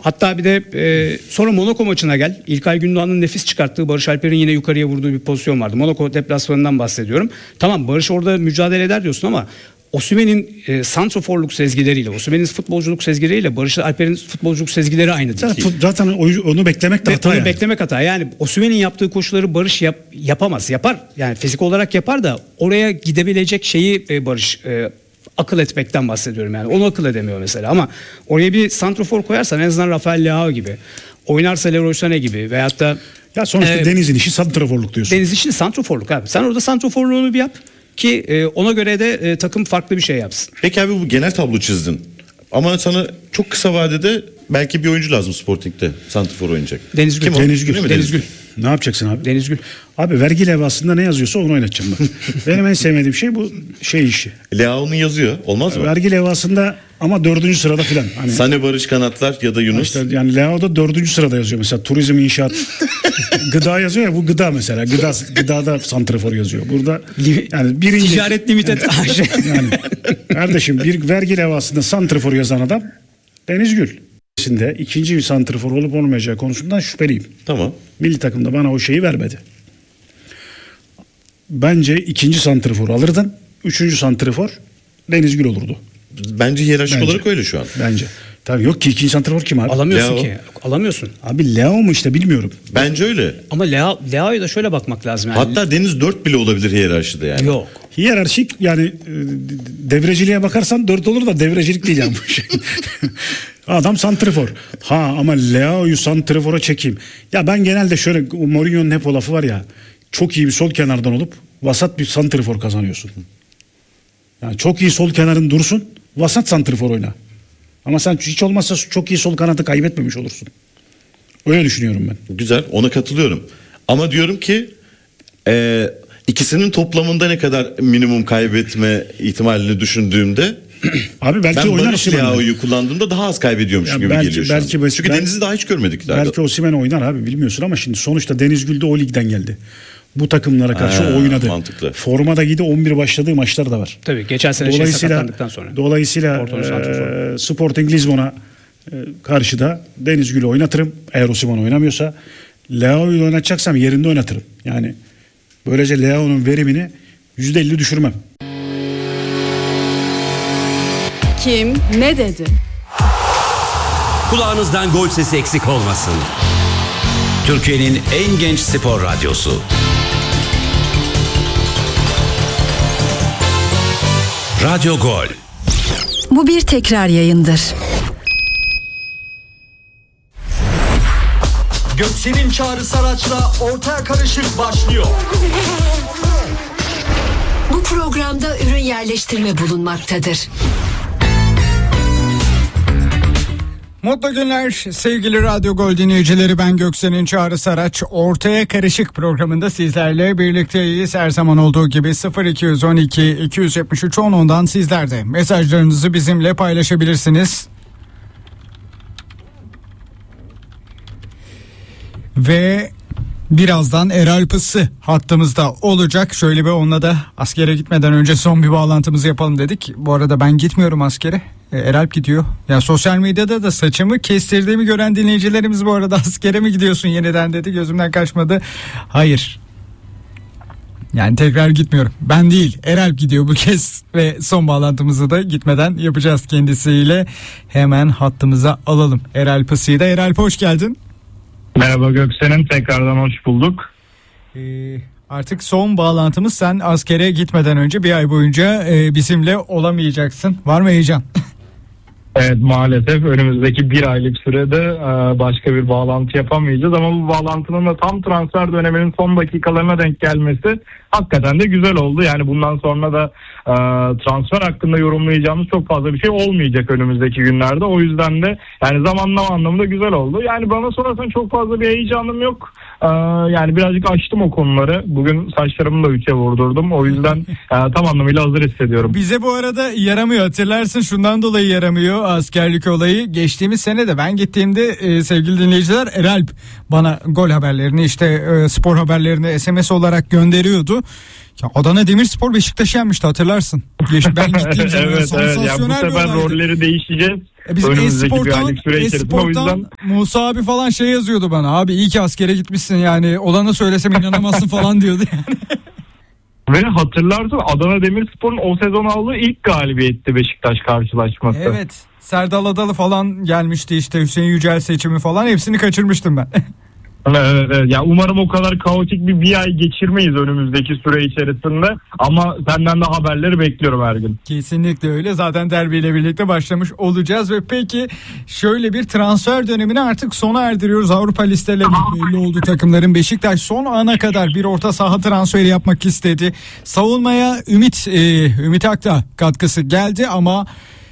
Hatta bir de sonra Monaco maçına gel. İlkay Gündoğan'ın nefis çıkarttığı, Barış Alper'in yine yukarıya vurduğu bir pozisyon vardı. Monaco deplasmanından bahsediyorum. Tamam, Barış orada mücadele eder diyorsun ama Osimhen'in santroforluk sezgileriyle, Osimhen'in futbolculuk sezgileriyle Barış Alper'in futbolculuk sezgileri aynı değil. Zaten onu beklemek de hata. Onu beklemek hata. Yani Osimhen'in yaptığı koşuları Barış yapamaz. Yapar. Yani fizik olarak yapar da oraya gidebilecek şeyi Barış akıl etmekten bahsediyorum yani. Onu akıl edemiyor mesela ama oraya bir santrofor koyarsan en azından Rafael Leao gibi, oynarsa Leroy Sané gibi veyahut da ya sonuçta Deniz'in işi santroforluk diyorsun. Deniz işi santroforluk abi. Sen orada santroforluğunu bir yap ki ona göre de takım farklı bir şey yapsın. Peki abi, bu genel tablo çizdin. Ama sana çok kısa vadede belki bir oyuncu lazım Sporting'de santrofor oynayacak. Deniz Gül. Kim o? Deniz Gül. Ne yapacaksın abi? Deniz Gül. Abi vergi levhasında ne yazıyorsa onu oynatacağım ben. Benim en sevmediğim şey bu işi. Leao'nun yazıyor. Olmaz mı? Vergi levhasında ama 4. sırada filan. Hani, Sané, Barış kanatlar ya da Yunus. İşte yani Leao'da 4. sırada yazıyor. Mesela turizm, inşaat, gıda yazıyor ya, bu gıda mesela. Gıdada santrafor yazıyor. Burada yani birinci. Ticaret limited. Yani kardeşim, bir vergi levhasında santrafor yazan adam Deniz Gül. İkinci bir santrafor olup olmayacağı konusundan şüpheliyim. Tamam. Milli takımda bana o şeyi vermedi. Bence ikinci santrafor alırdın. 3. santrafor Deniz Gül olurdu. Bence hiyerarşik olarak öyle şu an. Bence. Tabii yok ki ikinci santrafor kim abi? Alamıyorsun Leo. ki. Alamıyorsun. Abi Leo mu işte, bilmiyorum. Bence öyle. Ama Leao'ya da şöyle bakmak lazım yani. Hatta Deniz 4 bile olabilir hiyerarşide yani. Yok. Hiyerarşik yani devreciliğe bakarsan 4 olur da devrecilik değil yani bu şey. Adam santrafor. Ama Leao'yu santrafora çekeyim. Ya ben genelde şöyle, Mourinho'nun hep o lafı var ya. Çok iyi bir sol kenardan olup vasat bir santrafor kazanıyorsun. Yani çok iyi sol kenarın dursun, vasat santrafor oyna. Ama sen hiç olmazsa çok iyi sol kanadı kaybetmemiş olursun. Öyle düşünüyorum ben. Güzel, ona katılıyorum. Ama diyorum ki ikisinin toplamında ne kadar minimum kaybetme ihtimalini düşündüğümde abi belki ben oynar Barış Osimhen. Leao'yu kullandığımda daha az kaybediyormuş Ya gibi belki, geliyor şu an. belki, Çünkü Deniz'i daha hiç görmedik. Belki Osimhen oynar abi, bilmiyorsun ama şimdi sonuçta Deniz Gül de o ligden geldi. Bu takımlara karşı oynadı. Mantıklı. Formada giydi, 11 başladığı maçlar da var. Tabii geçen sene sakatlandıktan sonra. Dolayısıyla Sporting Lisbon'a karşı da Deniz Gül'ü oynatırım. Eğer Osimhen oynamıyorsa Leao'yu oynatacaksam yerinde oynatırım. Yani böylece Leao'nun verimini %50 düşürmem. Kim ne dedi? Kulağınızdan gol sesi eksik olmasın. Türkiye'nin en genç spor radyosu. Radyo Gol. Bu bir tekrar yayındır. Göksel'in Çağrı Saraç'la Ortaya Karışık başlıyor. Bu programda ürün yerleştirme bulunmaktadır. Mutlu günler sevgili Radyo Gol dinleyicileri, ben Göksel'in Çağrı Saraç. Ortaya Karışık programında sizlerle birlikteyiz. Her zaman olduğu gibi 0212 273 10'dan sizler de mesajlarınızı bizimle paylaşabilirsiniz. Ve birazdan Eralp Isı hattımızda olacak. Şöyle bir onunla da askere gitmeden önce son bir bağlantımızı yapalım dedik. Bu arada ben gitmiyorum askere. Eralp gidiyor. Ya sosyal medyada da saçımı kestirdiğimi gören dinleyicilerimiz bu arada askere mi gidiyorsun yeniden dedi. Gözümden kaçmadı. Hayır. Yani tekrar gitmiyorum. Ben değil, Eralp gidiyor bu kez ve son bağlantımızı da gitmeden yapacağız kendisiyle. Hemen hattımıza alalım Eralp Isı'yı da. Eralp hoş geldin. Merhaba Göksel'in, tekrardan hoş bulduk. Artık son bağlantımız, sen askere gitmeden önce bir ay boyunca bizimle olamayacaksın. Var mı heyecan? Evet, maalesef önümüzdeki bir aylık sürede başka bir bağlantı yapamayacağız ama bu bağlantının da tam transfer döneminin son dakikalarına denk gelmesi hakikaten de güzel oldu. Yani bundan sonra da transfer hakkında yorumlayacağımız çok fazla bir şey olmayacak önümüzdeki günlerde. O yüzden de yani zamanlama anlamında güzel oldu. Yani bana sorarsan çok fazla bir heyecanım yok. Yani birazcık açtım o konuları. Bugün saçlarımı da 3'e vurdurdum. O yüzden tam anlamıyla hazır hissediyorum. Bize bu arada yaramıyor, hatırlarsın, şundan dolayı yaramıyor askerlik olayı. Geçtiğimiz sene de ben gittiğimde sevgili dinleyiciler, Eralp bana gol haberlerini, işte spor haberlerini SMS olarak gönderiyordu. Ya Adana Demirspor Beşiktaş'ı yenmişti, hatırlarsın. Ben gittiğim zaman evet. Yani bu sefer rolleri değişeceğiz. Bizim önümüzdeki bir aylık süre içerisinde. O Esport'tan yüzden Musa abi falan şey yazıyordu bana. Abi iyi ki askere gitmişsin yani. Olanı söylesem inanamazsın falan diyordu yani. ve hatırlarsın Adana Demirspor'un o sezon aldığı ilk galibiyetti Beşiktaş karşılaşması. Evet. Serdal Adalı falan gelmişti işte, Hüseyin Yücel seçimi falan, hepsini kaçırmıştım ben. Evet. Ya umarım o kadar kaotik bir ay geçirmeyiz önümüzdeki süre içerisinde. Ama senden de haberleri bekliyorum her gün. Kesinlikle öyle. Zaten derbiyle birlikte başlamış olacağız ve peki şöyle bir transfer dönemini artık sona erdiriyoruz. Avrupa listeleri belli oldu takımların. Beşiktaş son ana kadar bir orta saha transferi yapmak istedi. Savunmaya Ümit Akta katkısı geldi ama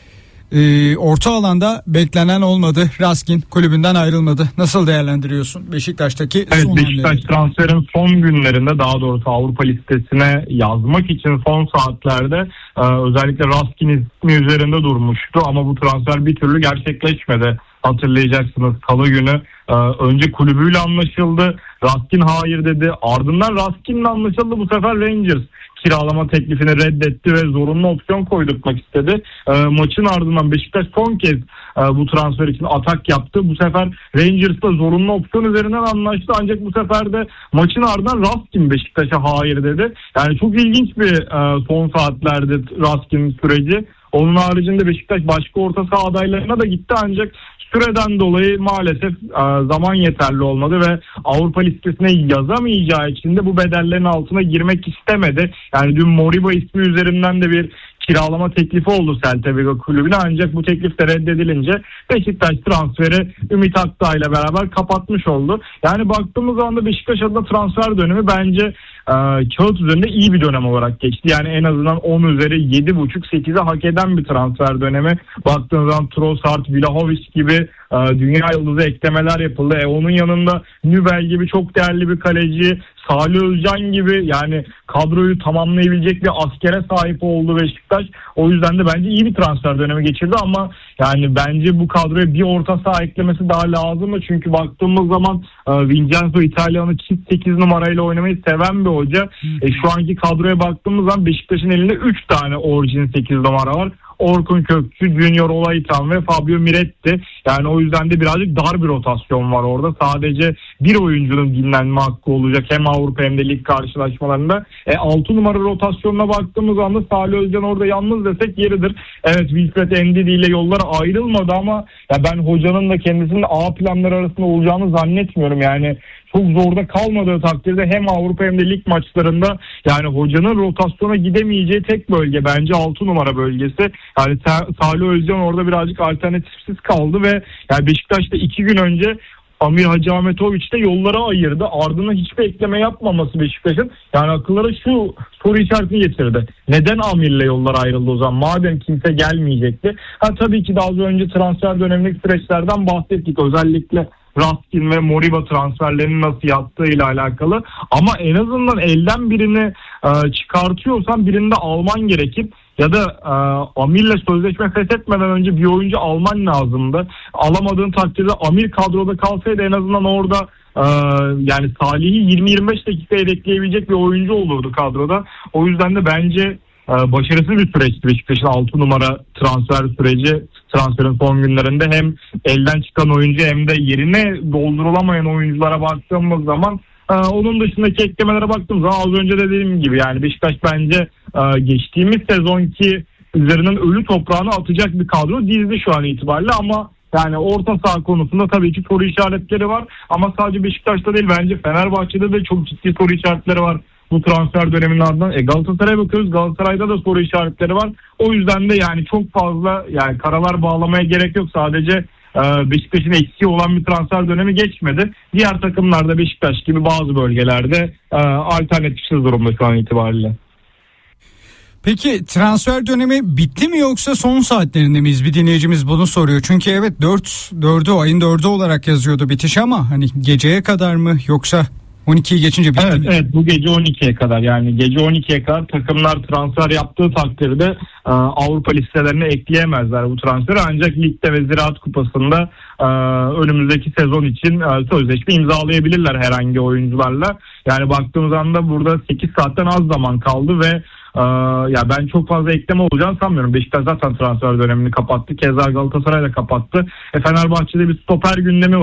orta alanda beklenen olmadı. Raskin kulübünden ayrılmadı. Nasıl değerlendiriyorsun Beşiktaş'taki Evet, son Beşiktaş hamleleri? transferin son günlerinde, daha doğrusu Avrupa listesine yazmak için son saatlerde özellikle Raskin ismi üzerinde durmuştu ama bu transfer bir türlü gerçekleşmedi. Hatırlayacaksınız, salı günü önce kulübüyle anlaşıldı. Raskin hayır dedi. Ardından Raskin'le anlaşıldı. Bu sefer Rangers kiralama teklifini reddetti ve zorunlu opsiyon koydurtmak istedi. Maçın ardından Beşiktaş son kez bu transfer için atak yaptı. Bu sefer Rangers'la zorunlu opsiyon üzerinden anlaştı. Ancak bu sefer de maçın ardından Raskin Beşiktaş'a hayır dedi. Yani çok ilginç bir son saatlerde Raskin süreci. Onun haricinde Beşiktaş başka orta saha adaylarına da gitti ancak süreden dolayı maalesef zaman yeterli olmadı ve Avrupa listesine yazamayacağı için de bu bedellerin altına girmek istemedi. Yani dün Moriba ismi üzerinden de bir kiralama teklifi oldu Celta Vigo kulübüne, ancak bu teklif de reddedilince Beşiktaş transferi Ümit Akdağ ile beraber kapatmış oldu. Yani baktığımız zaman da Beşiktaş adına transfer dönemi bence kağıt üzerinde iyi bir dönem olarak geçti. Yani en azından 10 üzeri 7.5-8'e hak eden bir transfer dönemi. Baktığınız zaman Trossard, Vlahovic gibi dünya yıldızı eklemeler yapıldı. Onun yanında Nübel gibi çok değerli bir kaleci, Salih Özcan gibi yani kadroyu tamamlayabilecek bir askere sahip oldu Beşiktaş. O yüzden de bence iyi bir transfer dönemi geçirdi ama yani bence bu kadroya bir orta saha eklemesi daha lazımdı. Çünkü baktığımız zaman Vincenzo İtalyan'ı çift 8 numarayla oynamayı seven bir hoca. Şu anki kadroya baktığımız zaman Beşiktaş'ın elinde 3 tane orijin 8 numara var. Orkun Kökçü, Junior Olaitan ve Fabio Miretti. Yani o yüzden de birazcık dar bir rotasyon var orada. Sadece bir oyuncunun dinlenme hakkı olacak hem Avrupa hem de lig karşılaşmalarında. 6 numara rotasyonuna baktığımız anda Salih Özcan orada yalnız desek yeridir. Evet, Wilfred Ndidi ile yollara ayrılmadı ama ya ben hocanın da kendisinin A planları arasında olacağını zannetmiyorum. Yani çok zorda kalmadığı takdirde hem Avrupa hem de lig maçlarında yani hocanın rotasyona gidemeyeceği tek bölge bence 6 numara bölgesi. Yani Salih Özcan orada birazcık alternatifsiz kaldı ve yani Beşiktaş'ta 2 gün önce Amir Hacıahmetoviç de yollara ayırdı. Ardından hiçbir ekleme yapmaması Beşiktaş'ın yani akıllara şu soru işaretini getirdi. Neden Amir'le yollara ayrıldı o zaman? Madem kimse gelmeyecekti. Tabii ki daha önce transfer dönemindeki süreçlerden bahsettik. Özellikle Raskin ve Moriba transferlerinin nasıl yattığıyla alakalı. Ama en azından elden birini çıkartıyorsan birini de alman gerekir. Ya da Amir'le sözleşme feshetmeden önce bir oyuncu alman lazımdı. Alamadığın takdirde Amir kadroda kalsaydı en azından orada yani Salih'i 20-25 dakika ekleyebilecek bir oyuncu olurdu kadroda. O yüzden de bence başarısız bir süreçti Beşiktaş'ın 6 numara transfer süreci. Transferin son günlerinde hem elden çıkan oyuncu hem de yerine doldurulamayan oyunculara baktığımız zaman onun dışındaki eklemelere baktığımız zaman az önce de dediğim gibi yani Beşiktaş bence geçtiğimiz sezonki üzerinden ölü toprağını atacak bir kadro dizdi şu an itibariyle ama yani orta saha konusunda tabii ki soru işaretleri var ama sadece Beşiktaş'ta değil bence Fenerbahçe'de de çok ciddi soru işaretleri var. Bu transfer döneminin ardından Galatasaray'a bakıyoruz. Galatasaray'da da soru işaretleri var. O yüzden de yani çok fazla yani karalar bağlamaya gerek yok. Sadece Beşiktaş'ın eksiği olan bir transfer dönemi geçmedi. Diğer takımlarda Beşiktaş gibi bazı bölgelerde alternatifsiz durumda şu an itibariyle. Peki transfer dönemi bitti mi yoksa son saatlerinde miyiz? Bir dinleyicimiz bunu soruyor. Çünkü evet ayın 4'ü olarak yazıyordu bitiş ama hani geceye kadar mı yoksa 12'yi geçince bitti Evet, mi? evet, bu gece 12'ye kadar, yani gece 12'ye kadar takımlar transfer yaptığı takdirde Avrupa listelerine ekleyemezler bu transferi, ancak ligde ve Ziraat Kupası'nda önümüzdeki sezon için sözleşme imzalayabilirler herhangi oyuncularla. Yani baktığımız anda burada 8 saatten az zaman kaldı ve ya ben çok fazla ekleme olacağını sanmıyorum. Beşiktaş zaten transfer dönemini kapattı. Keza Galatasaray da kapattı. Fenerbahçe'de bir stoper gündemi